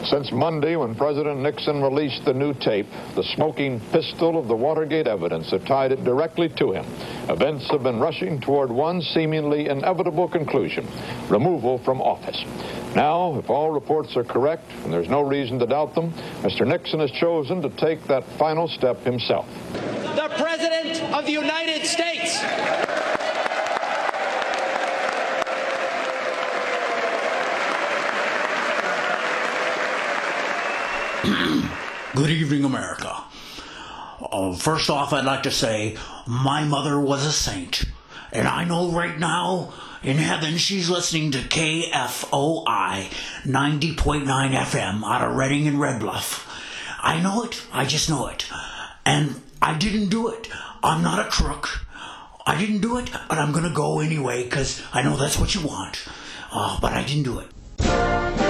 Since Monday, when President Nixon released the new tape, the smoking pistol of the Watergate evidence that tied it directly to him, events have been rushing toward one seemingly inevitable conclusion: removal from office. Now, if all reports are correct, and there's no reason to doubt them, Mr. Nixon has chosen to take that final step himself. The President of the United States. Good evening, America. First off, I'd like to say my mother was a saint. And I know right now in heaven she's listening to KFOI 90.9 FM out of Reading and Red Bluff. I know it. I just know it. And I didn't do it. I'm not a crook. I didn't do it, but I'm going to go anyway because I know that's what you want. But I didn't do it.